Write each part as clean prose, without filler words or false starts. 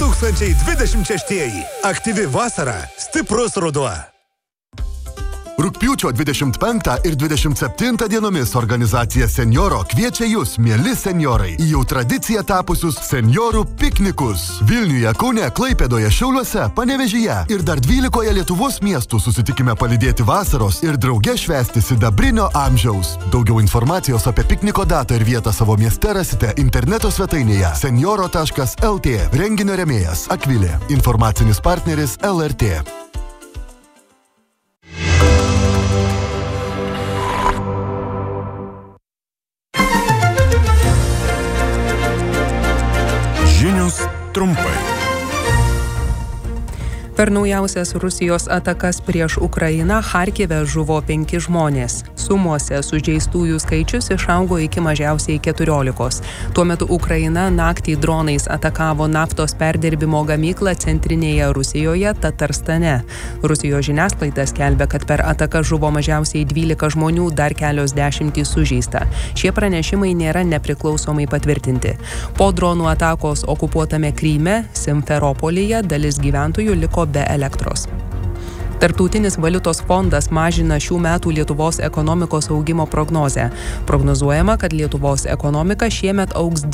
2026. Aktyvi vasara, stiprus ruduo. Rugpjūčio 25 ir 27 dienomis organizacija Senjoro kviečia jūs, mieli senjorai, į jau tradiciją tapusius senjorų piknikus. Vilniuje, Kaune, Klaipėdoje, Šiauliuose, Panevėžyje ir dar 12 Lietuvos miestų susitikime palydėti vasaros ir drauge švęsti sidabrinio amžiaus. Daugiau informacijos apie pikniko datą ir vietą savo mieste rasite interneto svetainėje senjoro.lt. Renginio rėmėjas Akvilė. Informacinis partneris LRT. Žinios trumpai. Per naujausias Rusijos atakas prieš Ukrainą Charkive žuvo 5 žmonės. Sumuose sužeistųjų skaičius išaugo iki mažiausiai 14. Tuo metu Ukraina naktį dronais atakavo naftos perdirbimo gamyklą centrinėje Rusijoje, Tatarstane. Rusijos žiniasklaida skelbia, kad per ataką žuvo mažiausiai 12 žmonių, dar kelios dešimtys sužeista. Šie pranešimai nėra nepriklausomai patvirtinti. Po dronų atakos okupuotame Kryme, Simferopolyje dalis gyventojų liko be elektros. Tarptautinis valiutos fondas mažina šių metų Lietuvos ekonomikos augimo prognozę. Prognozuojama, kad Lietuvos ekonomika šiemet augs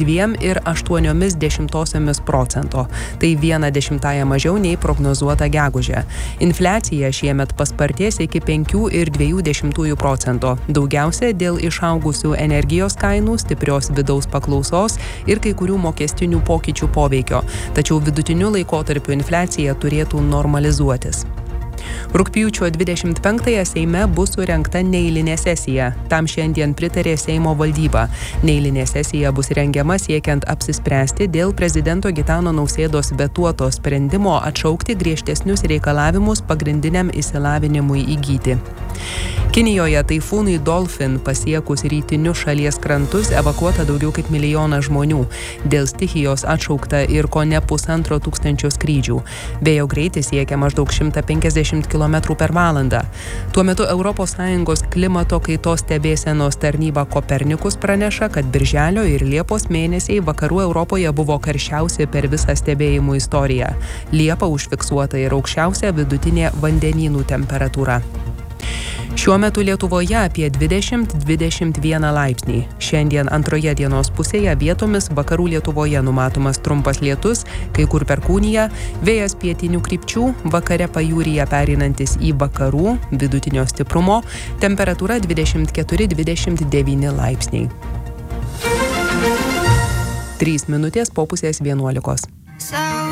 2,8%. Tai 0,1 mažiau nei prognozuota gegužę. Infliacija šiemet paspartės iki 5,2%. Daugiausia dėl išaugusių energijos kainų, stiprios vidaus paklausos ir kai kurių mokestinių pokyčių poveikio. Tačiau vidutiniu laikotarpiu infliacija turėtų normalizuotis. Rugpjūčio 25-ąją Seime bus surengta neeilinė sesija. Tam šiandien pritarė Seimo valdyba. Neeilinė sesija bus rengiama siekiant apsispręsti dėl prezidento Gitano Nausėdos vetuoto sprendimo atšaukti griežtesnius reikalavimus pagrindiniam išsilavinimui įgyti. Kinijoje taifūnui Dolphin pasiekus rytinius šalies krantus evakuota daugiau kaip 1 milijonas žmonių. Dėl stichijos atšaukta ir kone 1,5 skrydžių. Vėjo greitis siekia maždaug 150 km/h. Tuo metu ES klimato kaitos stebėsenos tarnyba Kopernikus praneša, kad birželio ir liepos mėnesiai vakarų Europoje buvo karščiausi per visą stebėjimų istoriją. Liepą užfiksuota ir aukščiausia vidutinė vandenynų temperatūra. Šiuo metu Lietuvoje apie 20-21 laipsniai. Šiandien antroje dienos pusėje vietomis vakarų Lietuvoje numatomas trumpas lietus, kai kur perkūnija, vėjas pietinių krypčių, vakare pajūryje pereinantis į vakarų, vidutinio stiprumo, temperatūra 24-29 laipsniai. 3 minutės po pusės 11.